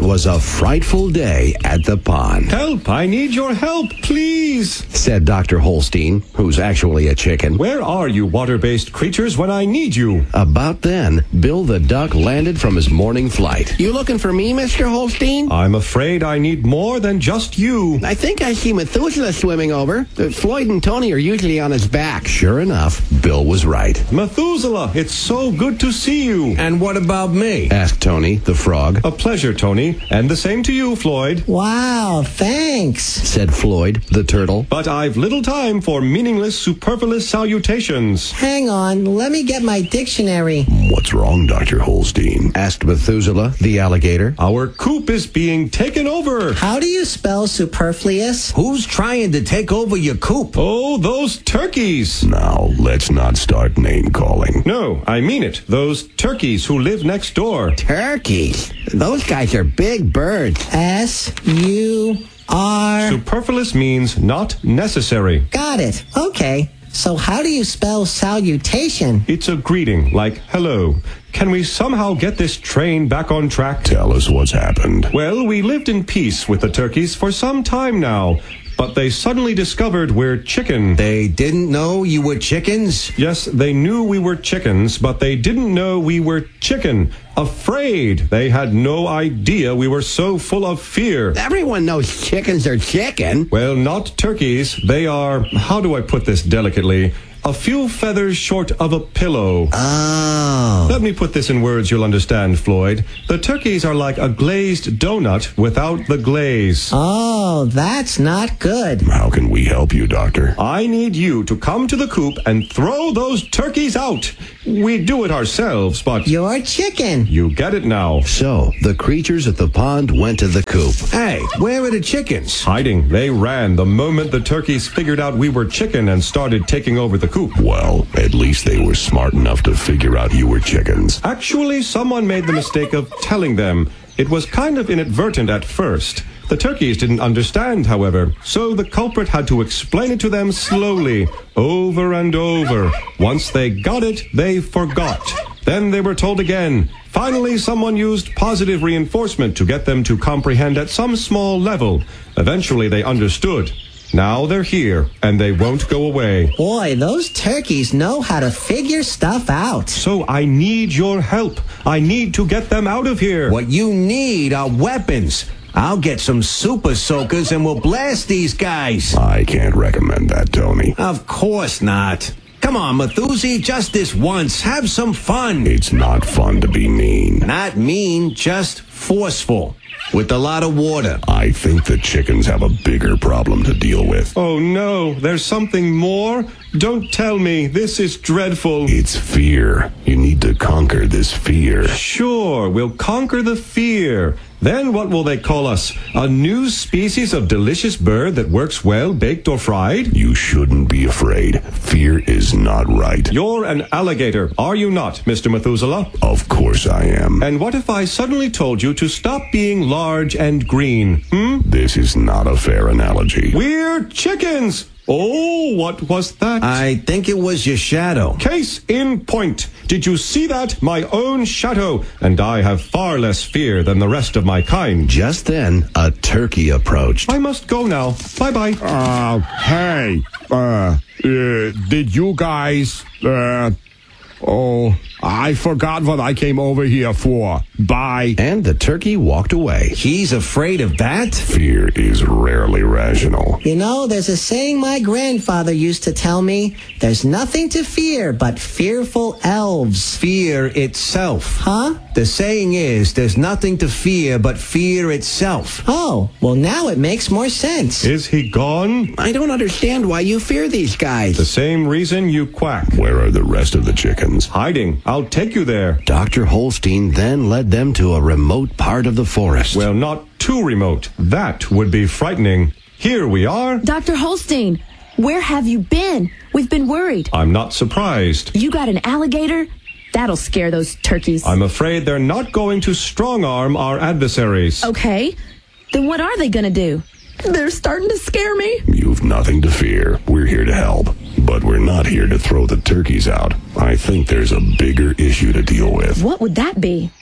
was a frightful day at the pond. Help! I need your help, please! Said Dr. Holstein, who's actually a chicken. Where are you water-based creatures when I need you? About then, Bill the duck landed from his morning flight. You looking for me, Mr. Holstein? I'm afraid I need more than just you. I think I see Methuselah swimming over. Floyd and Tony are usually on his back. Sure enough, Bill was right. Methuselah, it's so good to see you. And what about me? Asked Tony, the frog. A pleasure, Tony, and the same to you, Floyd. Wow, thanks, said Floyd, the turtle. But I've little time for meaningless, superfluous salutations. Hang on, let me get my dictionary. What's wrong, Dr. Holstein? Asked Methuselah, the alligator. Our coop is being taken over. How do you spell superfluous? Who's trying to take over your coop? Oh, those turkeys. Now, let's not start name-calling. No, I mean it. Those turkeys who live next door. Turkeys? Those guys are big birds. S-U-R... Superfluous means not necessary. Got it. Okay. So how do you spell salutation? It's a greeting, like hello. Can we somehow get this train back on track? Tell us what's happened. Well, we lived in peace with the turkeys for some time now, but they suddenly discovered we're chicken. They didn't know you were chickens? Yes, they knew we were chickens, but they didn't know we were chicken. Afraid. They had no idea we were so full of fear. Everyone knows chickens are chicken. Well, not turkeys. They are, how do I put this delicately? A few feathers short of a pillow. Oh. Let me put this in words you'll understand, Floyd. The turkeys are like a glazed donut without the glaze. Oh, that's not good. How can we help you, Doctor? I need you to come to the coop and throw those turkeys out. We do it ourselves, but... You're chicken. You get it now. So, the creatures at the pond went to the coop. Hey, where are the chickens? Hiding. They ran the moment the turkeys figured out we were chicken and started taking over the coop. Well, at least they were smart enough to figure out you were chickens. Actually, someone made the mistake of telling them. It was kind of inadvertent at first. The turkeys didn't understand, however, so the culprit had to explain it to them slowly, over and over. Once they got it, they forgot. Then they were told again. Finally, someone used positive reinforcement to get them to comprehend at some small level. Eventually, they understood. Now they're here, and they won't go away. Boy, those turkeys know how to figure stuff out. So I need your help. I need to get them out of here. What you need are weapons. I'll get some super soakers and we'll blast these guys. I can't recommend that, Tony. Of course not. Come on, Methusi, just this once. Have some fun. It's not fun to be mean. Not mean, just forceful. With a lot of water. I think the chickens have a bigger problem to deal with. Oh no, there's something more? Don't tell me. This is dreadful. It's fear. You need to conquer this fear. Sure, we'll conquer the fear. Then what will they call us? A new species of delicious bird that works well baked or fried? You shouldn't be afraid. Fear is not right. You're an alligator, are you not, Mr. Methuselah? Of course I am. And what if I suddenly told you to stop being large and green? This is not a fair analogy. We're chickens! Oh, what was that? I think it was your shadow. Case in point. Did you see that? My own shadow. And I have far less fear than the rest of my kind. Just then, a turkey approached. I must go now. Bye-bye. Hey, did you guys, I forgot what I came over here for. Bye. And the turkey walked away. He's afraid of that? Fear is rarely rational. You know, there's a saying my grandfather used to tell me. There's nothing to fear but fearful elves. Fear itself. Huh? The saying is, there's nothing to fear but fear itself. Oh, well now it makes more sense. Is he gone? I don't understand why you fear these guys. The same reason you quack. Where are the rest of the chickens? Hiding. I'll take you there. Dr. Holstein then led them to a remote part of the forest. Well, not too remote. That would be frightening. Here we are. Dr. Holstein, where have you been? We've been worried. I'm not surprised. You got an alligator? That'll scare those turkeys. I'm afraid they're not going to strong-arm our adversaries. Okay. Then what are they going to do? They're starting to scare me. You've nothing to fear. We're here to help. But we're not here to throw the turkeys out. I think there's a bigger issue to deal with. What would that be?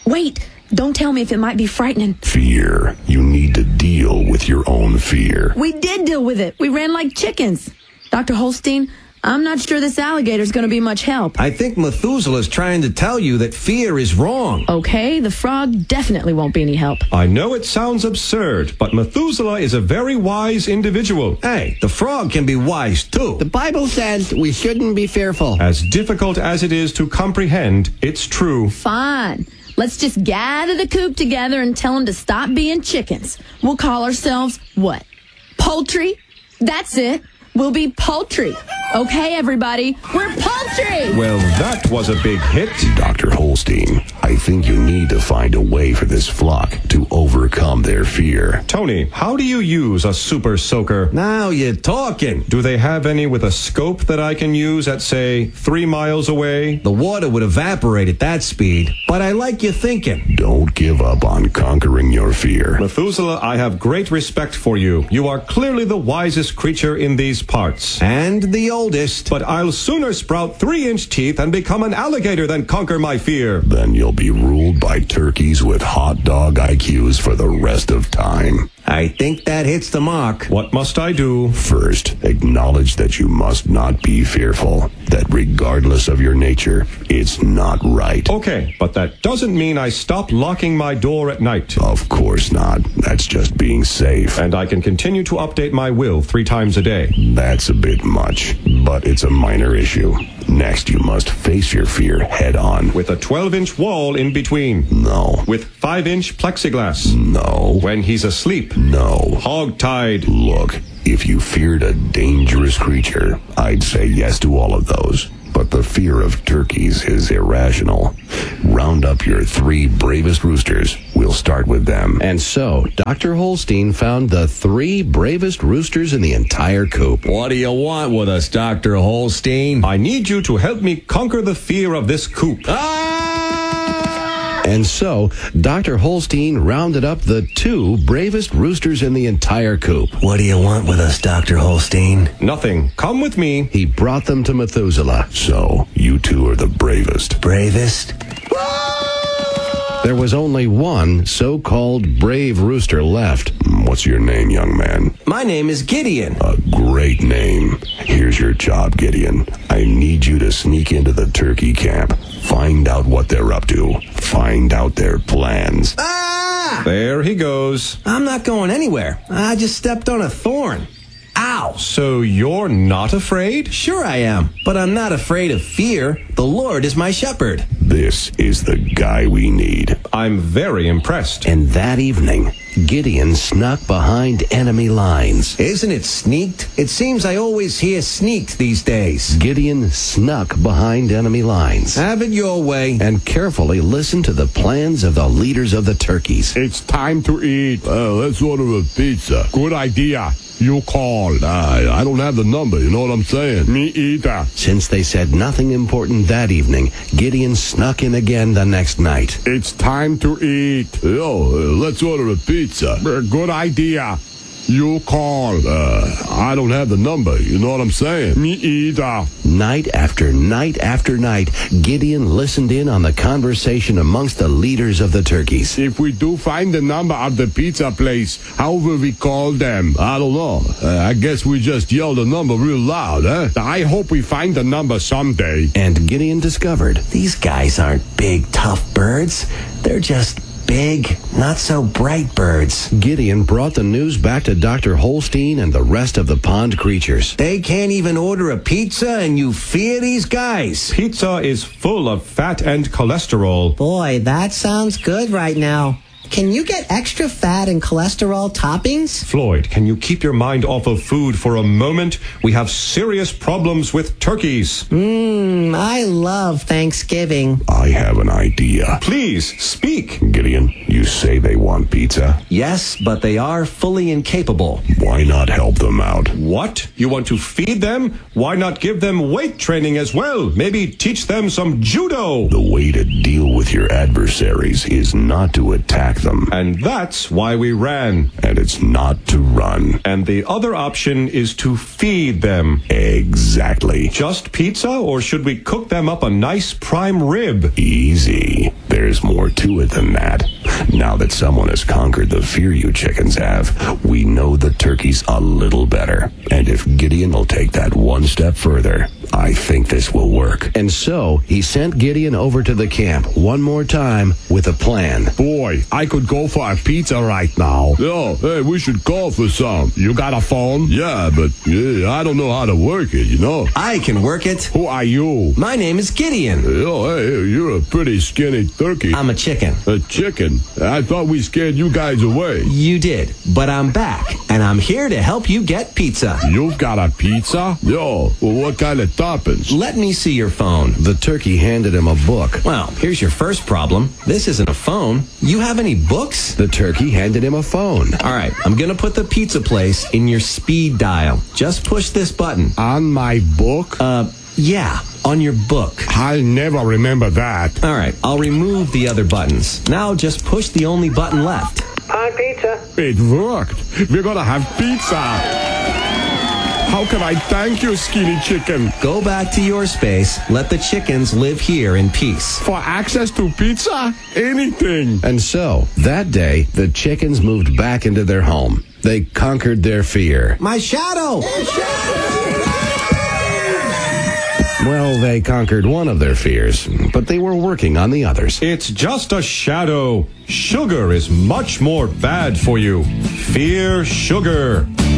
Wait, don't tell me if it might be frightening. Fear. You need to deal with your own fear. We did deal with it. We ran like chickens. Dr. Holstein, I'm not sure this alligator's going to be much help. I think Methuselah's trying to tell you that fear is wrong. Okay, the frog definitely won't be any help. I know it sounds absurd, but Methuselah is a very wise individual. Hey, the frog can be wise, too. The Bible says we shouldn't be fearful. As difficult as it is to comprehend, it's true. Fine. Let's just gather the coop together and tell them to stop being chickens. We'll call ourselves what? Poultry? That's it. We'll be poultry. Okay, everybody, we're poultry! Well, that was a big hit. Dr. Holstein, I think you need to find a way for this flock to overcome their fear. Tony, how do you use a super soaker? Now you're talking. Do they have any with a scope that I can use at, say, 3 miles away? The water would evaporate at that speed, but I like your thinking. Don't give up on conquering your fear. Methuselah, I have great respect for you. You are clearly the wisest creature in these parts. And the oldest. But I'll sooner sprout 3-inch teeth and become an alligator than conquer my fear. Then you'll be ruled by turkeys with hot dog IQs for the rest of time. I think that hits the mark. What must I do? First, acknowledge that you must not be fearful. That regardless of your nature, it's not right. Okay, but that doesn't mean I stop locking my door at night. Of course not. That's just being safe. And I can continue to update my will 3 times a day. That's a bit much, but it's a minor issue. Next, you must face your fear head on. With a 12-inch wall in between. No. With 5-inch plexiglass. No. When he's asleep. No. Hog-tied. Look, if you feared a dangerous creature, I'd say yes to all of those. But the fear of turkeys is irrational. Round up your 3 bravest roosters. We'll start with them. And so, Dr. Holstein found the 3 bravest roosters in the entire coop. What do you want with us, Dr. Holstein? I need you to help me conquer the fear of this coop. And so, Dr. Holstein rounded up the 2 bravest roosters in the entire coop. What do you want with us, Dr. Holstein? Nothing. Come with me. He brought them to Methuselah. So, you 2 are the bravest. Bravest? There was only one so-called brave rooster left. What's your name, young man? My name is Gideon. A great name. Here's your job, Gideon. I need you to sneak into the turkey camp. Find out what they're up to. Find out their plans. Ah! There he goes. I'm not going anywhere. I just stepped on a thorn. Ow! So you're not afraid? Sure I am, but I'm not afraid of fear. The Lord is my shepherd. This is the guy we need. I'm very impressed. And that evening, Gideon snuck behind enemy lines. Isn't it sneaked? It seems I always hear sneaked these days. Gideon snuck behind enemy lines Have it your way. and carefully listened to the plans of the leaders of the turkeys. It's time to eat. Let's order a pizza. Good idea. You call. I don't have the number, you know what I'm saying? Me either. Since they said nothing important that evening, Gideon snuck in again the next night. It's time to eat. Yo, let's order a pizza. Good idea. You call. I don't have the number, you know what I'm saying? Me either. Night after night after night, Gideon listened in on the conversation amongst the leaders of the turkeys. If we do find the number of the pizza place, how will we call them? I don't know. I guess we just yell the number real loud, huh? I hope we find the number someday. And Gideon discovered These guys aren't big, tough birds. They're just big, not so bright birds. Gideon brought the news back to Dr. Holstein and the rest of the pond creatures. They can't even order a pizza, and you fear these guys. Pizza is full of fat and cholesterol. Boy, that sounds good right now. Can you get extra fat and cholesterol toppings? Floyd, can you keep your mind off of food for a moment? We have serious problems with turkeys. I love Thanksgiving. I have an idea. Please, speak. Gideon, you You say they want pizza? Yes, but they are fully incapable. Why not help them out? What? You want to feed them? Why not give them weight training as well? Maybe teach them some judo. The way to deal with your adversaries is not to attack them. And that's why we ran. And it's not to run. And the other option is to feed them. Exactly. Just pizza, or should we cook them up a nice prime rib? Easy. There's more to it than that. Now that someone has conquered the fear you chickens have, we know the turkeys a little better. And if Gideon will take that one step further, I think this will work. And so he sent Gideon over to the camp one more time with a plan. Boy, I could go for a pizza right now. Yeah, hey, we should call for some. You got a phone? Yeah, but I don't know how to work it, you know? I can work it. Who are you? My name is Gideon. Oh, hey, you're a pretty skinny turkey. I'm a chicken. A chicken? I thought we scared you guys away. You did, but I'm back, and I'm here to help you get pizza. You've got a pizza? Yo, well, what kind of toppings? Let me see your phone. The turkey handed him a book. Well, here's your first problem. This isn't a phone. You have any books? The turkey handed him a phone. All right, I'm going to put the pizza place in your speed dial. Just push this button. On my book? Yeah, on your book. I'll never remember that. All right, I'll remove the other buttons. Now just push the only button left. On pizza. It worked. We're gonna have pizza. How can I thank you, skinny chicken? Go back to your space. Let the chickens live here in peace. For access to pizza? Anything. And so, that day, the chickens moved back into their home. They conquered their fear. My shadow! Well, they conquered one of their fears, but they were working on the others. It's just a shadow. Sugar is much more bad for you. Fear sugar.